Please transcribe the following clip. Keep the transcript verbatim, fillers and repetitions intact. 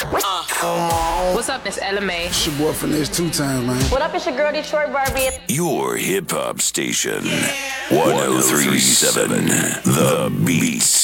Uh. What's up, it's Ella May. It's your boy Finesse two times, man. What up, it's your girl Detroit Barbie. Your hip hop station, one oh three point seven, The Beast.